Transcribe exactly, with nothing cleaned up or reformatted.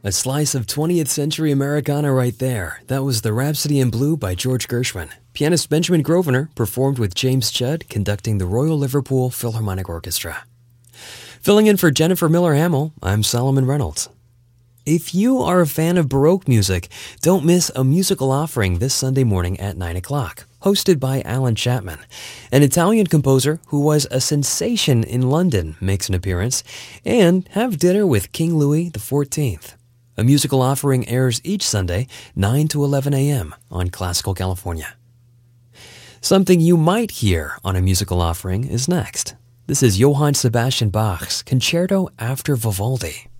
A slice of twentieth century Americana right there. That was the Rhapsody in Blue by George Gershwin. Pianist Benjamin Grosvenor performed with James Judd conducting the Royal Liverpool Philharmonic Orchestra. Filling in for Jennifer Miller-Hamill, I'm Solomon Reynolds. If you are a fan of Baroque music, don't miss a musical offering this Sunday morning at nine o'clock, hosted by Alan Chapman. An Italian composer who was a sensation in London makes an appearance, and have dinner with King Louis the fourteenth. A musical offering airs each Sunday, nine to eleven a.m. on Classical California. Something you might hear on a musical offering is next. This is Johann Sebastian Bach's Concerto after Vivaldi.